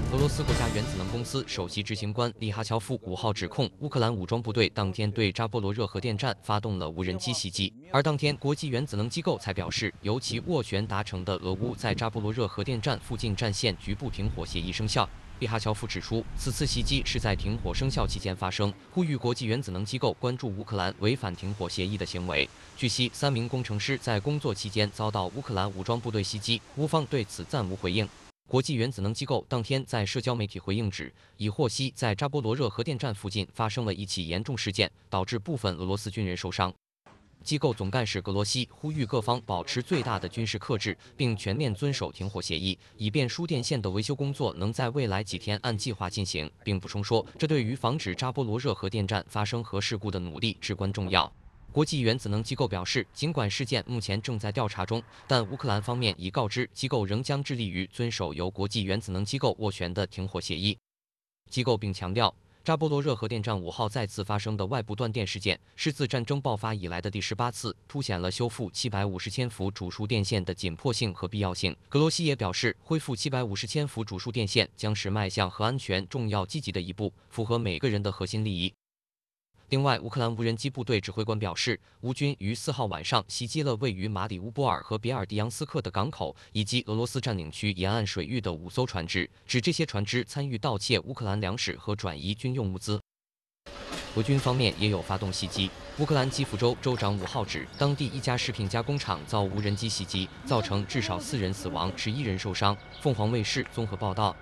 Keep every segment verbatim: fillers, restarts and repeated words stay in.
俄罗斯国家原子能公司首席执行官利哈乔夫五号指控乌克兰武装部队当天对扎波罗热核电站发动了无人机袭击，而当天国际原子能机构才表示，由其斡旋达成的俄乌在扎波罗热核电站附近战线局部停火协议生效。利哈乔夫指出，此次袭击是在停火生效期间发生，呼吁国际原子能机构关注乌克兰违反停火协议的行为。据悉，三名工程师在工作期间遭到乌克兰武装部队袭击，乌方对此暂无回应。国际原子能机构当天在社交媒体回应指，已获悉在扎波罗热核电站附近发生了一起严重事件，导致部分俄罗斯军人受伤。机构总干事格罗西呼吁各方保持最大的军事克制，并全面遵守停火协议，以便输电线的维修工作能在未来几天按计划进行，并补充说，这对于防止扎波罗热核电站发生核事故的努力至关重要。国际原子能机构表示，尽管事件目前正在调查中，但乌克兰方面已告知机构仍将致力于遵守由国际原子能机构斡旋的停火协议。机构并强调，扎波罗热核电站五号再次发生的外部断电事件是自战争爆发以来的第十八次，凸显了修复七百五十千伏主输电线的紧迫性和必要性。格罗西也表示，恢复七百五十千伏主输电线将是迈向核安全重要积极的一步，符合每个人的核心利益。另外，乌克兰无人机部队指挥官表示，乌军于四号晚上袭击了位于马里乌波尔和别尔蒂扬斯克的港口以及俄罗斯占领区沿岸水域的五艘船只，指这些船只参与盗窃乌克兰粮食和转移军用物资。俄军方面也有发动袭击。乌克兰基辅州州长五号指，当地一家食品加工厂遭无人机袭击，造成至少四人死亡，十一人受伤。凤凰卫视综合报道。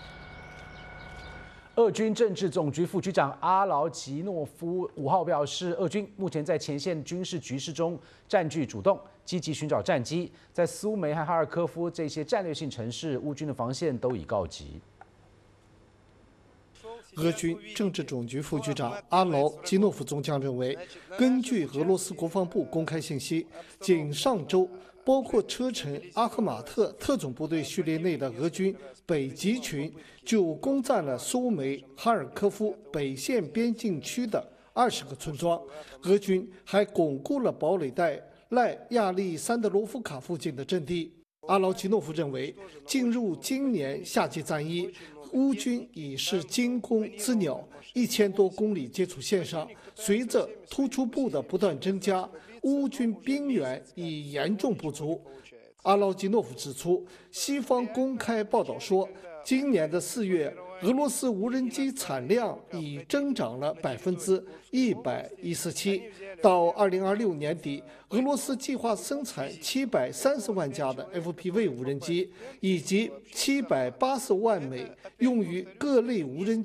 俄军政治总局副局长阿劳吉诺夫五号表示，俄军目前在前线军事局势中占据主动，积极寻找战机。在苏梅和哈尔科夫这些战略性城市，乌军的防线都已告急。 俄军政治总局副局长阿劳基诺夫中将认为，根据俄罗斯国防部公开信息，仅上周，包括车臣阿赫马特特种部队序列内的俄军北极群就攻占了苏梅、哈尔科夫北线边境区的二十个村庄。俄军还巩固了堡垒带赖亚历山德罗夫卡附近的阵地。阿劳基诺夫认为，进入今年夏季战役，乌军已是惊弓之鸟，一千多公里接触线上，随着突出部的不断增加，乌军兵源已严重不足。阿劳基诺夫指出，西方公开报道说，今年的四月，俄罗斯无人机产量已增长了百分之一百一十七。到二零二六年底，俄罗斯计划生产七百三十万架的 F P V 无人机，以及七百八十万枚用于各类无人